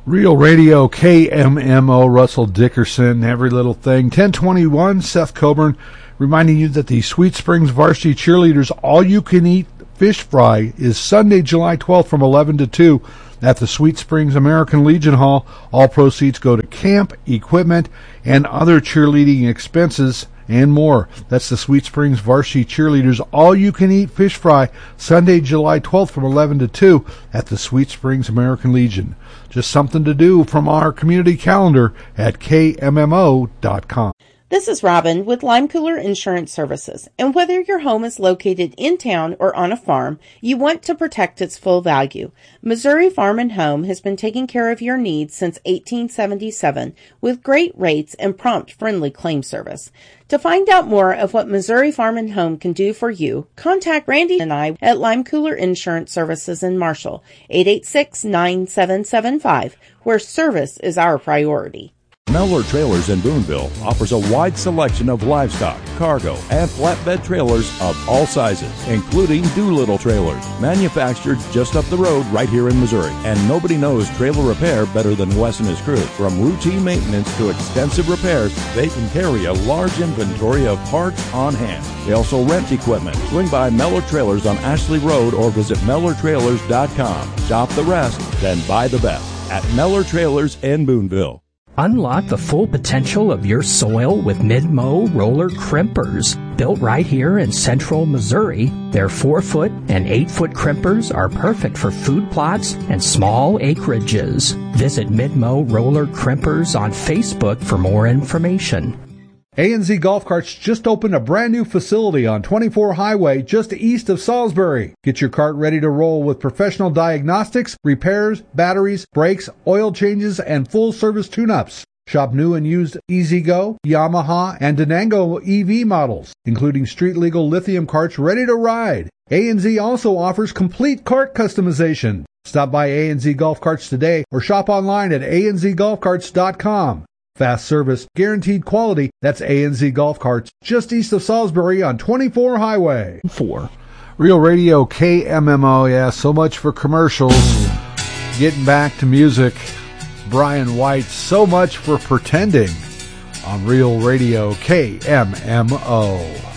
Real Radio KMMO, Russell Dickerson, Every Little Thing. 1021, Seth Coburn, reminding you that the Sweet Springs Varsity Cheerleaders All-You-Can-Eat Fish Fry is Sunday, July 12th from 11 to 2 at the Sweet Springs American Legion Hall. All proceeds go to camp, equipment, and other cheerleading expenses and more. That's the Sweet Springs Varsity Cheerleaders All-You-Can-Eat Fish Fry, Sunday, July 12th from 11 to 2 at the Sweet Springs American Legion. Just something to do from our community calendar at KMMO.com. This is Robin with Lime Cooler Insurance Services, and whether your home is located in town or on a farm, you want to protect its full value. Missouri Farm and Home has been taking care of your needs since 1877 with great rates and prompt, friendly claim service. To find out more of what Missouri Farm and Home can do for you, contact Randy and I at Lime Cooler Insurance Services in Marshall, 886-9775, where service is our priority. Mellor Trailers in Boonville offers a wide selection of livestock, cargo, and flatbed trailers of all sizes, including Doolittle trailers, manufactured just up the road right here in Missouri. And nobody knows trailer repair better than Wes and his crew. From routine maintenance to extensive repairs, they can carry a large inventory of parts on hand. They also rent equipment. Swing by Mellor Trailers on Ashley Road or visit MellorTrailers.com. Shop the rest, then buy the best at Mellor Trailers in Boonville. Unlock the full potential of your soil with Mid-Mow roller crimpers. Built right here in central Missouri, their 4-foot and 8-foot crimpers are perfect for food plots and small acreages. Visit Mid-Mow roller crimpers on Facebook for more information. A&Z Golf Carts just opened a brand new facility on 24 Highway just east of Salisbury. Get your cart ready to roll with professional diagnostics, repairs, batteries, brakes, oil changes, and full-service tune-ups. Shop new and used E-Z-Go, Yamaha, and Denango EV models, including street-legal lithium carts ready to ride. A&Z also offers complete cart customization. Stop by A&Z Golf Carts today or shop online at anzgolfcarts.com. Fast service, guaranteed quality. That's A&Z Golf Carts, just east of Salisbury on 24 Highway. 4. Real Radio KMMO, yeah, so much for commercials. Getting back to music, Brian White, so much for pretending on Real Radio KMMO.